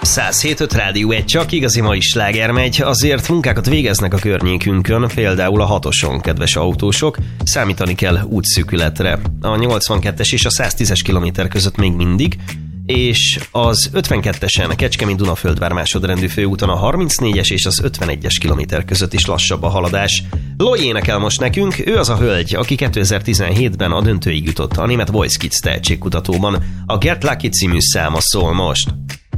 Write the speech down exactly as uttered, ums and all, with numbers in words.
száz hét öt Rádió egy, csak igazi mai sláger megy, azért munkákat végeznek a környékünkön, például a hatoson, kedves autósok, számítani kell útszűkületre. A nyolcvankettes és a száztízes kilométer között még mindig, és az ötvenkettesen a Kecskemét-Dunaföldvár másodrendű főúton a harmincnégyes és az ötvenegyes kilométer között is lassabb a haladás. Loy énekel most nekünk, ő az a hölgy, aki kétezer-tizenhétben a döntőig jutott a német Voice Kids tehetségkutatóban. A Get Lucky című száma szól most.